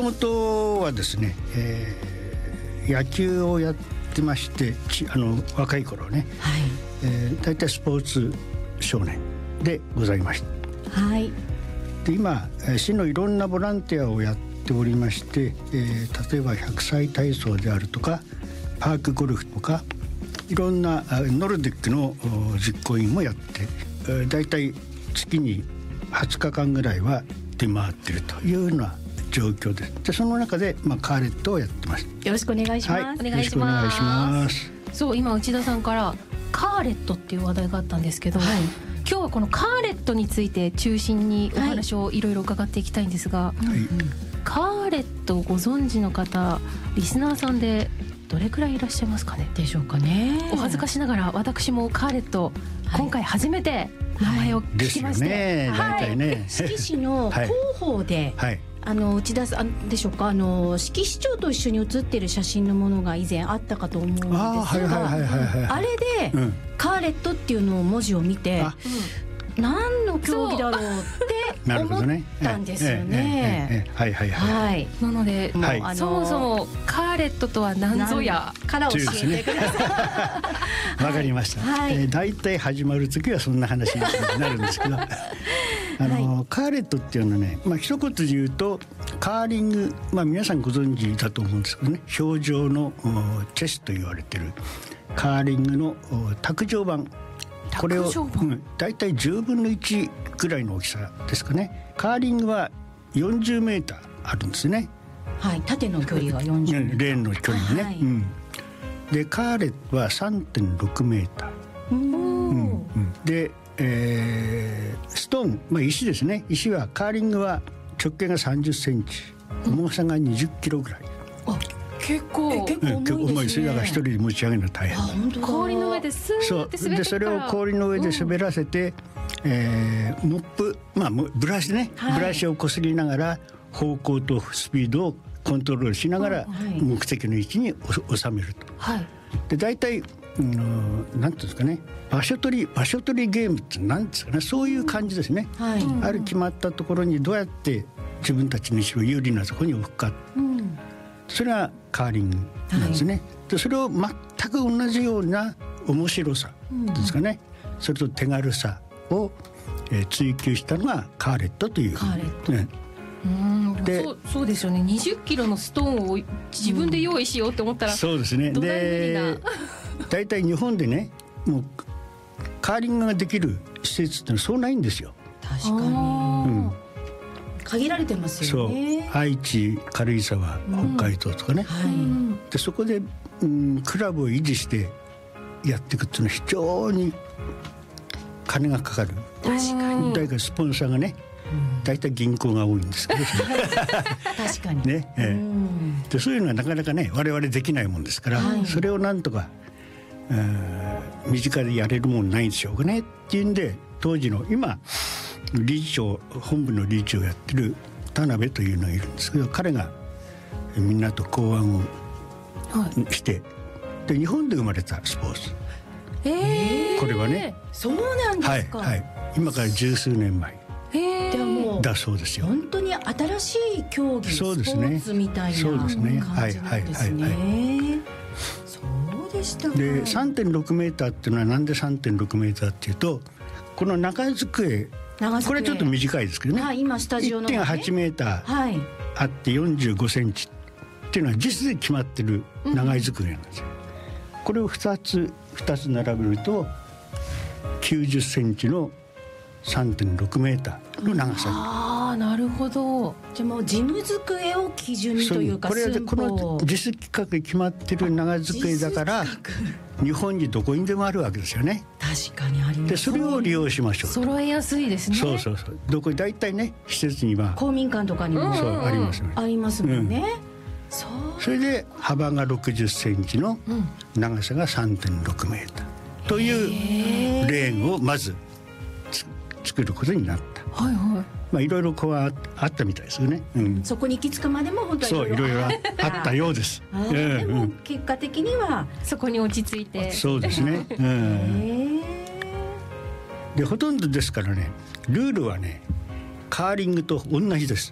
もとはですね、野球をやってまして、若い頃ね、はい、大体スポーツ少年でございました。はい、で今市のいろんなボランティアをやっておりまして、例えば100歳体操であるとかパークゴルフとかいろんなノルディックの実行委員もやって、大体月に20日間ぐらいは出回っているというような状況です。でその中で、カーレットをやってます。 よろしくお願いします。 はい、お願いします。 そう、今内田さんからカーレットっていう話題があったんですけど、はい、今日はこのカーレットについて中心にお話をいろいろ伺っていきたいんですが、はい、カーレットをご存知の方、リスナーさんでどれくらいいらっしゃいますかね。 でしょうかね。 お恥ずかしながら私もカーレット、今回初めて名前を聞きまして、 ですよね、大体ね、 色紙の広報で、はい、内田さんでしょうか、色紙帳と一緒に写っている写真のものが以前あったかと思うんですが、あれで、カーレットっていうのを文字を見て、何の競技だろうって思ったんですよね。 なので、そもそもカーレットとは何ぞやから教えてください。 わかりました。大体始まる時はそんな話になるんですけど、カーレットっていうのはね、一言で言うとカーリング、皆さんご存知だと思うんですけどね、氷上のチェスと言われてるカーリングの卓上版、これをだいたい10分の1ぐらいの大きさですかね。カーリングは40メーターあるんですね。 はい、縦の距離が40メーター、 レーンの距離がね、でカーレットは 3.6 メーター、で、ストーン、石ですね。石はカーリングは直径が30センチ、重さが20キロぐらい。 結構重いですね。だから一人で持ち上げるのは大変。 氷の上でスーッて滑ってきたら、 でそれを氷の上で滑らせて、モップ、ブラシね、ブラシをこすりながら方向とスピードをコントロールしながら目的の位置に収めると。で大体なんていうんですかね、場所取りゲームってなんですかね、そういう感じですね。ある決まったところにどうやって自分たちの石を有利なところに置くか、それはカーリングなんですね。でそれを全く同じような面白さですかね、それと手軽さを追求したのがカーレットという。 でそうですよね。20キロのストーンを自分で用意しようって思ったら、 そうですね。で大体日本でね、もうカーリングができる施設ってのはそうないんですよ。 確かに、限られてますよね。 愛知、軽井沢、北海道とかね、でそこで、クラブを維持してやっていくっていうのは非常に金がかかる。 確かに。 だからスポンサーがね、大体銀行が多いんですけど確かにね、でそういうのはなかなかね我々できないもんですから、それをなんとか身近でやれるもんないんでしょうかねっていうんで、当時の今理事長、本部の理事長をやってる田辺というのがいるんですけど、彼がみんなと考案をして、で日本で生まれたスポーツ、これはね、 そうなんですか。 今から十数年前だそうですよ。 本当に新しい競技、スポーツみたいな感じなんですね。そうでしたか。 で 3.6 メーターっていうのはなんで 3.6 メーターっていうと、この中机、これちょっと短いですけどね、 今スタジオの 1.8 メーターあって45センチっていうのは実で決まってる長い机なんですよ。これを2つ並べると90センチの 3.6 メーターの長さ。 なるほど。 じゃあもう事務机を基準にというか、 これはこの実規格で決まってる長机だから日本にどこにでもあるわけですよね。 確かにあります。 でそれを利用しましょう。 揃えやすいですね。 そうどこ大体ね、施設には公民館とかにもありますよね。 ありますもんね。 それで幅が60センチの長さが 3.6 メーターというレーンをまず作ることになった。いろいろこうあったみたいですよね。 そこに行き着くまでも本当にいろいろあったようです。 でも結果的にはそこに落ち着いて。 そうですね。でほとんどですからね、ルールはねカーリングと同じです。